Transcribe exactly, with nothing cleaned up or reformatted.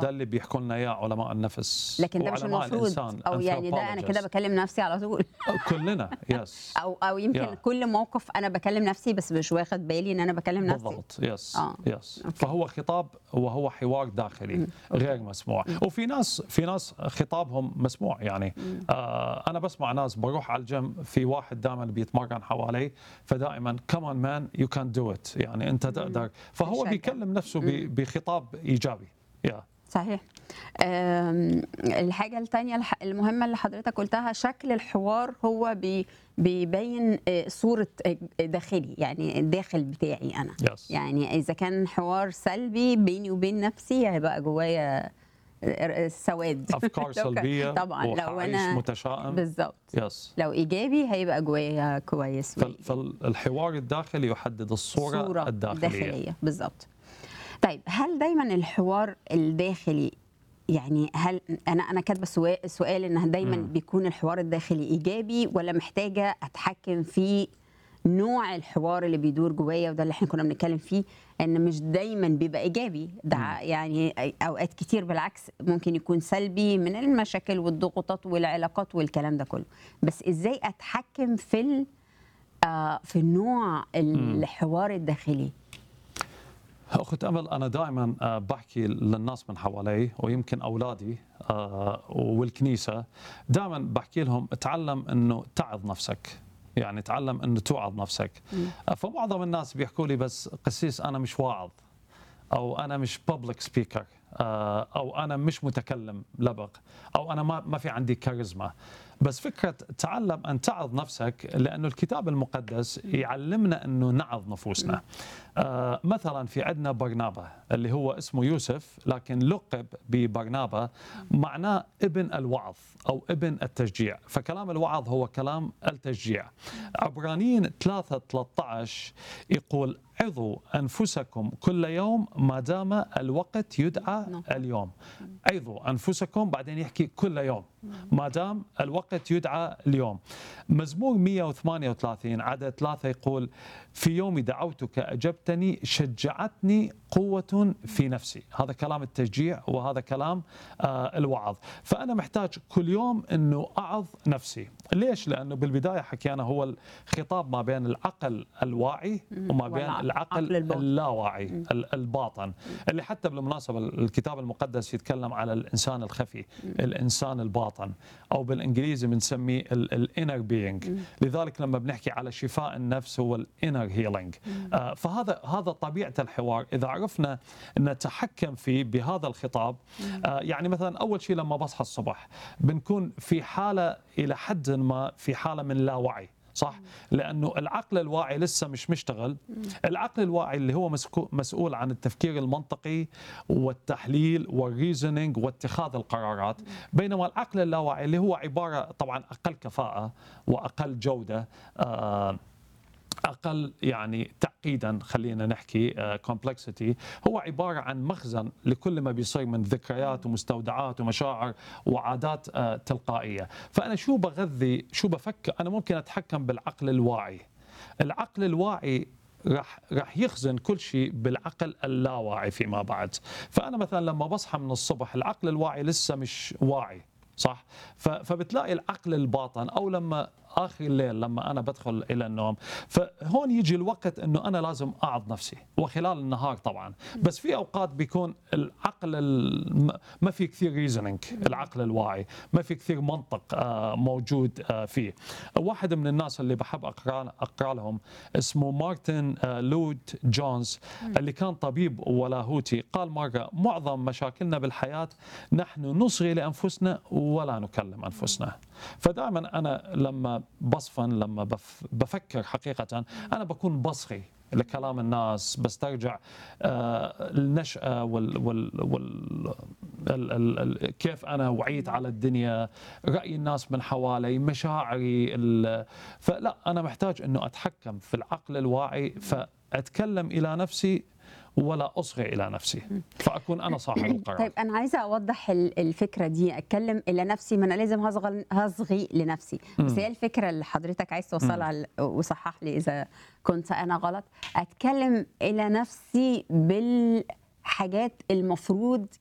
ده اللي بيحكوا لنا اياه علماء النفس لكن ده مش وعلماء المفروض، الانسان او يعني ده انا كده anthropologists. بكلم نفسي على طول كلنا يس او او يمكن Yeah. كل موقف انا بكلم نفسي بس مش واخد بالي ان انا بكلم نفسي. بالضبط يس اه يس أوكي. فهو خطاب وهو حوار داخلي مم. أوكي. غير مسموع. مم. وفي ناس في ناس خطابهم مسموع يعني. مم. آه انا بسمع ناس بروح على الجيم في واحد دائما بيتمرن حوالي فدائما كمان مان يو كان دو ات يعني انت تقدر فهو بيشجع. بيكلم نفسه ب- بخطاب ايجابي. يا صحيح. أم، الحاجة التانية الح- المهمة اللي حضرتك قلتها، شكل الحوار هو بي بيبين آه، صورة آه، داخلي، يعني الداخل بتاعي أنا. يس يعني إذا كان حوار سلبي بيني وبين نفسي هيبقى جوايا آه، سواد. افكار لو كان- سلبيه طبعا لو وحعيش أنا متشائم. بالظبط، يس لو إيجابي هيبقى جوايا كويس فال- فالحوار الداخلي يحدد الصوره, الصورة الداخليه. الداخلية بالظبط. طيب هل دايما الحوار الداخلي، يعني هل انا انا كاتبه سؤال سؤال ان دايما مم. بيكون الحوار الداخلي ايجابي، ولا محتاجه اتحكم في نوع الحوار اللي بيدور جوايا؟ وده اللي احنا كنا بنتكلم فيه، ان مش دايما بيبقى ايجابي، ده مم. يعني اوقات كتير بالعكس ممكن يكون سلبي من المشاكل والضغوطات والعلاقات والكلام ده كله. بس ازاي اتحكم في ال- آه، في نوع الحوار الداخلي؟ أخت أمل، أنا دائما آه، بحكي للناس من حوالي ويمكن أولادي آه، والكنيسة، دائما بحكي لهم تعلم أنه تعظ نفسك، يعني تعلم أنه توعظ نفسك. آه، فمعظم الناس بيحكوا لي بس قسيس أنا مش واعظ، أو أنا مش بابليك سبيكر، أو أنا مش متكلم لبق، أو أنا ما ما في عندي كاريزما. بس فكرة تعلم أن تعظ نفسك، لأنه الكتاب المقدس يعلمنا أنه نعظ نفوسنا. آه مثلا في عندنا برنابا اللي هو اسمه يوسف، لكن لقب ببرنابا معناه ابن الوعظ أو ابن التشجيع، فكلام الوعظ هو كلام التشجيع. عبرانيين ثلاثة ثلاثة عشر يقول عظوا أنفسكم كل يوم ما دام الوقت يدعى اليوم. عظوا أنفسكم، بعدين يحكي كل يوم ما دام الوقت يدعى اليوم. مزمور مئة وثمانية وثلاثين عدد ثلاثة يقول في يوم دعوتك أجبتني شجعتني قوة في نفسي. هذا كلام التشجيع وهذا كلام آه الوعظ. فأنا محتاج كل يوم أنه أعظ نفسي. ليش؟ لأنه بالبداية حكينا هو الخطاب ما بين العقل الواعي وما بين العقل اللاواعي الباطن، اللي حتى بالمناسبة الكتاب المقدس يتكلم على الإنسان الخفي، الإنسان الباطن، أو بالإنجليزي بنسميه الانر بينج. لذلك لما بنحكي على شفاء النفس هو الانر هيلينج. آه فهذا هذا طبيعة الحوار إذا عرفنا نتحكم فيه بهذا الخطاب. آه يعني مثلا أول شيء لما بصحى الصبح بنكون في حالة إلى حد ما في حالة من لا وعي، صح؟ لأنه العقل الواعي لسه مش مشتغل. العقل الواعي اللي هو مسؤول عن التفكير المنطقي والتحليل والريزنينج واتخاذ القرارات، بينما العقل اللاواعي اللي هو عبارة طبعا أقل كفاءة وأقل جودة، آه أقل يعني تعقيدا، خلينا نحكي كومبلكسيتي، uh, هو عبارة عن مخزن لكل ما بيصير من ذكريات ومستودعات ومشاعر وعادات uh, تلقائية. فأنا شو بغذي شو بفكر، أنا ممكن أتحكم بالعقل الواعي. العقل الواعي رح رح يخزن كل شيء بالعقل اللاواعي فيما بعد. فأنا مثلا لما بصحى من الصبح العقل الواعي لسه مش واعي، صح؟ فبتلاقي العقل الباطن، أو لما آخر الليل لما أنا بدخل إلى النوم، فهون يجي الوقت أنه أنا لازم أعظ نفسي، وخلال النهار طبعا. بس في أوقات بيكون العقل ما في كثير ريزنينج، العقل الواعي ما في كثير منطق موجود فيه. واحد من الناس اللي بحب أقرأ, أقرأ لهم اسمه مارتن لود جونز، اللي كان طبيب ولاهوتي، قال مرة معظم مشاكلنا بالحياة نحن نصغي لأنفسنا ولا نكلم أنفسنا. فدائما أنا لما بصفن لما بف بفكر حقيقة أنا بكون بصغي لكلام الناس، بسترجع آه النشأة وال وال وال ال ال ال كيف أنا وعيت على الدنيا، رأي الناس من حوالي، مشاعري. فلا أنا محتاج أنه أتحكم في العقل الواعي، فأتكلم إلى نفسي ولا أصغي إلى نفسي، فأكون أنا صاحب القرار. طيب أنا عايزة أوضح الفكرة دي، أتكلم إلى نفسي، ما أنا لازم هصغي هصغي لنفسي. بس هي الفكرة اللي حضرتك عايز توصلها، وصحح لي إذا كنت أنا غلط، أتكلم إلى نفسي بالحاجات المفروض